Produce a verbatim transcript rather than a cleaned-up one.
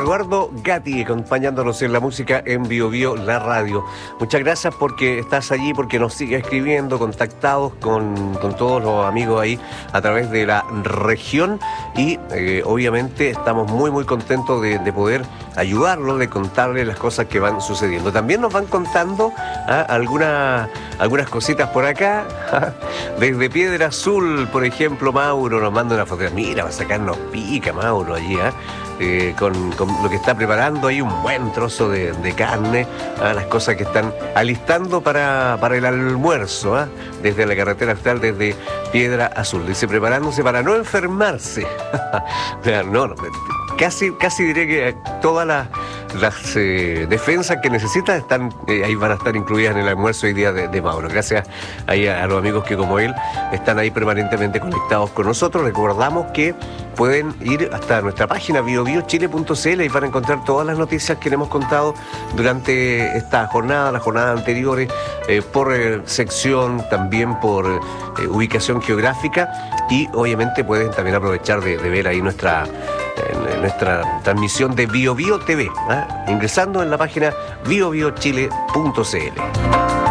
Eduardo Gatti, acompañándonos en la música en Bio Bio, la radio. Muchas gracias porque estás allí, porque nos sigues escribiendo, contactados con, con todos los amigos ahí a través de la región y eh, obviamente estamos muy muy contentos de, de poder ayudarlos, de contarles las cosas que van sucediendo. También nos van contando ¿ah? algunas, algunas cositas por acá, ¿ah? Desde Piedra Azul, por ejemplo, Mauro nos manda una foto. Mira, va a sacarnos pica Mauro allí, ¿eh? Eh, con, con lo que está preparando ahí, un buen trozo de, de carne, ¿eh? Las cosas que están alistando para, para el almuerzo, ¿eh? Desde la carretera actual, desde Piedra Azul. Dice, preparándose para no enfermarse. no, no, casi, casi diré que todas las, las eh, defensas que necesita están eh, ahí van a estar incluidas en el almuerzo hoy día de, de Mauro. Gracias ahí a, a los amigos que como él están ahí permanentemente conectados con nosotros. Recordamos que pueden ir hasta nuestra página bio bio chile punto c l y van a encontrar todas las noticias que le hemos contado durante esta jornada, las jornadas anteriores, eh, por eh, sección, también por eh, ubicación geográfica, y obviamente pueden también aprovechar de, de ver ahí nuestra, eh, nuestra transmisión de Bio Bio T V, ¿eh? ingresando en la página bio bio chile punto c l.